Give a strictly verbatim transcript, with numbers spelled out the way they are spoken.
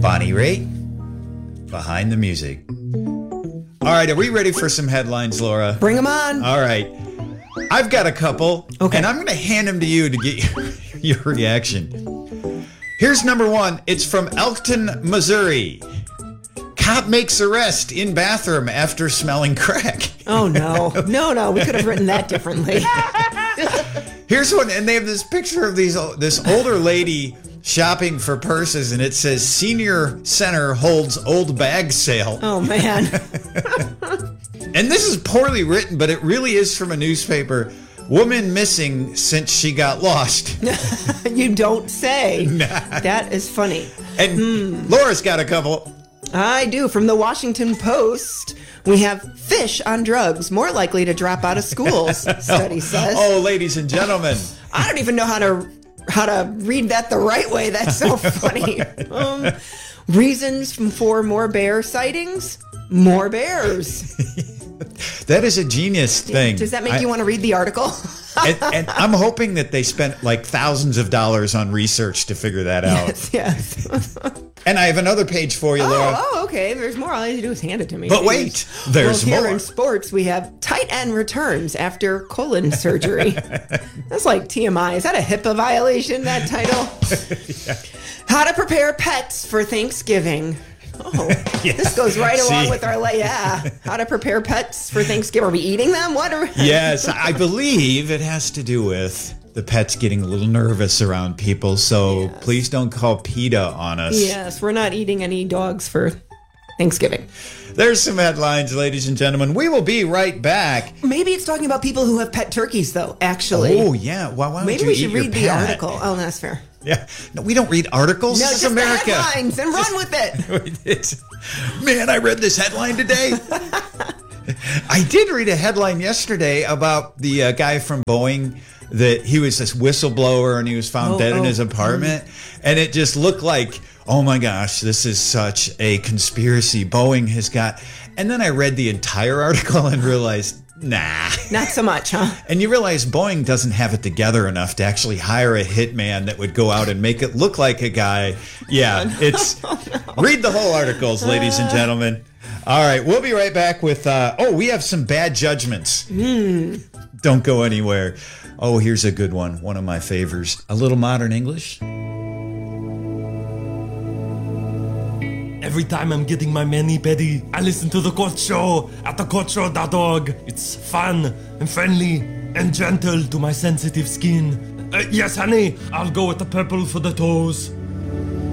Bonnie Raitt, behind the music. All right, are we ready for some headlines, Laura? Bring them on. All right. I've got a couple, okay. and I'm going to hand them to you to get your, your reaction. Here's number one. It's from Elkton, Missouri. Cop makes arrest in bathroom after smelling crack. Oh, no. No, no. We could have written that differently. Here's one, and they have this picture of these this older lady shopping for purses, and it says Senior Center holds old bag sale. Oh, man. And this is poorly written, but it really is from a newspaper. Woman missing since she got lost. You don't say. That is funny. And hmm. Laura's got a couple. I do. From the Washington Post, we have fish on drugs more likely to drop out of schools, study says. Oh, ladies and gentlemen. I don't even know how to how to read that the right way. That's so funny. Um, reasons for more bear sightings? More bears. That is a genius thing. Does that make I, you want to read the article? and, and I'm hoping that they spent like thousands of dollars on research to figure that out. Yes, yes. And I have another page for you, Laura. Oh, oh, okay. There's more. All you have to do is hand it to me. But Jeez. wait, there's well, here more. in sports, we have tight end returns after colon surgery. That's like T M I. Is that a HIPAA violation, that title? Yeah. How to prepare pets for Thanksgiving. Oh, yeah. This goes right See? along with our, yeah, how to prepare pets for Thanksgiving. Are we eating them? What are Yes, I believe it has to do with the pets getting a little nervous around people, so yes. Please don't call PETA on us. Yes, we're not eating any dogs for Thanksgiving. There's some headlines, ladies and gentlemen. We will be right back. Maybe it's talking about people who have pet turkeys, though, actually. Oh, yeah. Well, why don't Maybe you we should eat read your the pet? article. Oh, that's fair. Yeah. No, we don't read articles. No, this just is America. the headlines and run with it. It's, man, I read this headline today. I did read a headline yesterday about the uh, guy from Boeing that he was this whistleblower and he was found oh, dead oh, in his apartment. Mm. And it just looked like, oh my gosh, this is such a conspiracy Boeing has got. And then I read the entire article and realized, nah. Not so much, huh? And you realize Boeing doesn't have it together enough to actually hire a hitman that would go out and make it look like a guy. Yeah, it's... Oh, no. Read the whole articles, ladies and gentlemen. All right, we'll be right back with... Uh, oh, we have some bad judgments. Mm. Don't go anywhere. Oh, here's a good one. One of my favorites. A little modern English. Every time I'm getting my mani-pedi, I listen to The Court Show at the court show dot org. It's fun and friendly and gentle to my sensitive skin. Uh, yes, honey, I'll go with the purple for the toes.